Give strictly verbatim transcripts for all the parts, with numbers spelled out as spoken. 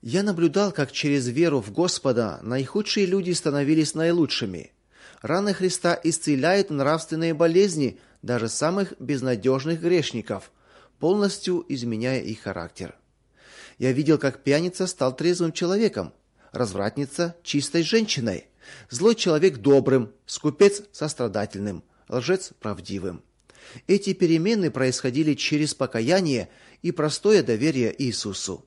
Я наблюдал, как через веру в Господа наихудшие люди становились наилучшими. Раны Христа исцеляют нравственные болезни даже самых безнадежных грешников, полностью изменяя их характер. Я видел, как пьяница стал трезвым человеком, развратница – чистой женщиной, злой человек – добрым, скупец – сострадательным, лжец – правдивым. Эти перемены происходили через покаяние и простое доверие Иисусу.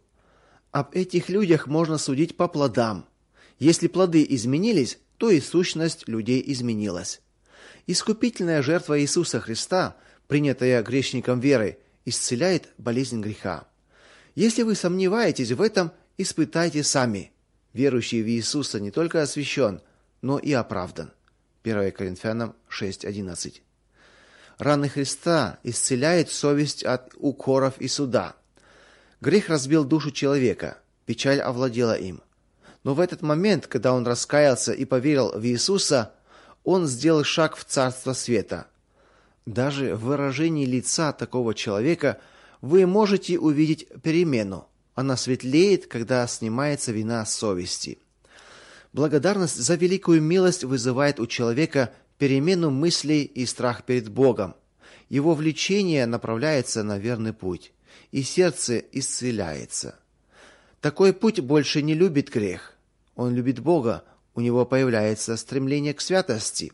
Об этих людях можно судить по плодам. Если плоды изменились, то и сущность людей изменилась. Искупительная жертва Иисуса Христа, принятая грешником верой, исцеляет болезнь греха. Если вы сомневаетесь в этом, испытайте сами. Верующий в Иисуса не только освящен, но и оправдан. первое Коринфянам шесть одиннадцать. Раны Христа исцеляет совесть от укоров и суда. Грех разбил душу человека, печаль овладела им. Но в этот момент, когда он раскаялся и поверил в Иисуса, он сделал шаг в царство света. Даже в выражении лица такого человека вы можете увидеть перемену. Она светлеет, когда снимается вина совести. Благодарность за великую милость вызывает у человека перемену мыслей и страх перед Богом. Его влечение направляется на верный путь, и сердце исцеляется. Такой путь больше не любит грех. Он любит Бога, у него появляется стремление к святости.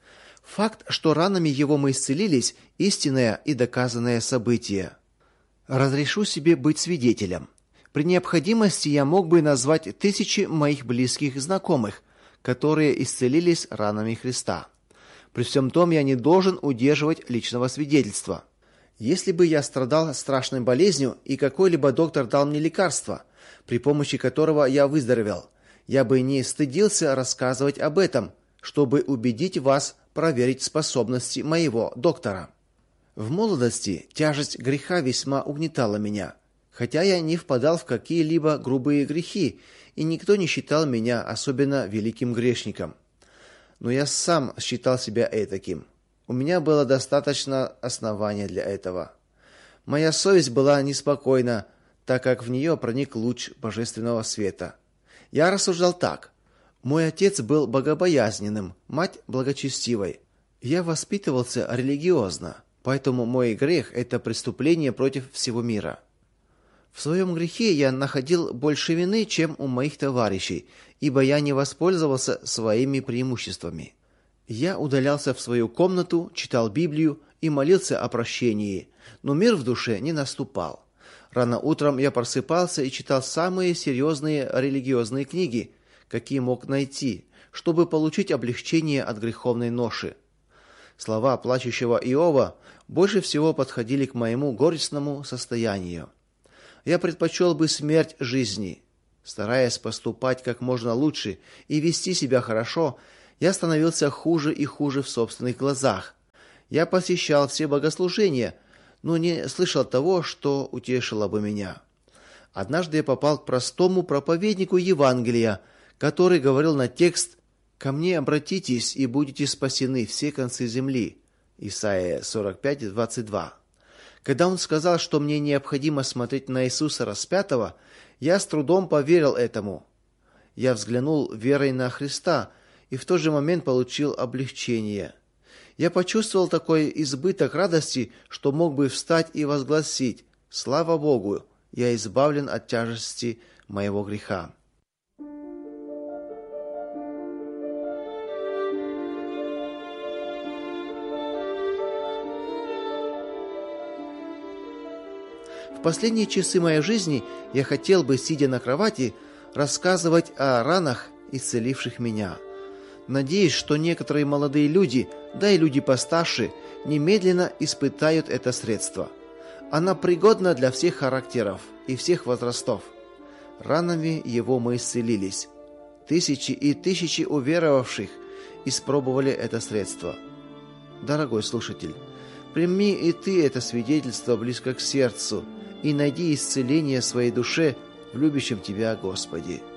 Факт, что ранами его мы исцелились, истинное и доказанное событие. Разрешу себе быть свидетелем. При необходимости я мог бы назвать тысячи моих близких знакомых, которые исцелились ранами Христа. При всем том я не должен удерживать личного свидетельства. Если бы я страдал страшной болезнью, и какой-либо доктор дал мне лекарство, при помощи которого я выздоровел, я бы не стыдился рассказывать об этом, чтобы убедить вас проверить способности моего доктора. В молодости тяжесть греха весьма угнетала меня, хотя я не впадал в какие-либо грубые грехи, и никто не считал меня особенно великим грешником. Но я сам считал себя этаким. У меня было достаточно основания для этого. Моя совесть была неспокойна, так как в нее проник луч божественного света. Я рассуждал так: мой отец был богобоязненным, мать благочестивой. Я воспитывался религиозно, поэтому мой грех – это преступление против всего мира. В своем грехе я находил больше вины, чем у моих товарищей, ибо я не воспользовался своими преимуществами. Я удалялся в свою комнату, читал Библию и молился о прощении, но мир в душе не наступал. Рано утром я просыпался и читал самые серьезные религиозные книги, какие мог найти, чтобы получить облегчение от греховной ноши. Слова плачущего Иова больше всего подходили к моему горестному состоянию. Я предпочел бы смерть жизни. Стараясь поступать как можно лучше и вести себя хорошо, я становился хуже и хуже в собственных глазах. Я посещал все богослужения, но не слышал того, что утешило бы меня. Однажды я попал к простому проповеднику Евангелия, который говорил на текст: «Ко мне обратитесь, и будете спасены все концы земли». Исайя сорок пять двадцать два. Когда он сказал, что мне необходимо смотреть на Иисуса распятого, я с трудом поверил этому. Я взглянул верой на Христа и в тот же момент получил облегчение. Я почувствовал такой избыток радости, что мог бы встать и возгласить: «Слава Богу, я избавлен от тяжести моего греха». В последние часы моей жизни я хотел бы, сидя на кровати, рассказывать о ранах, исцеливших меня. Надеюсь, что некоторые молодые люди, да и люди постарше, немедленно испытают это средство. Оно пригодно для всех характеров и всех возрастов. Ранами его мы исцелились. Тысячи и тысячи уверовавших испробовали это средство. Дорогой слушатель, прими и ты это свидетельство близко к сердцу и найди исцеление своей душе в любящем тебя Господе.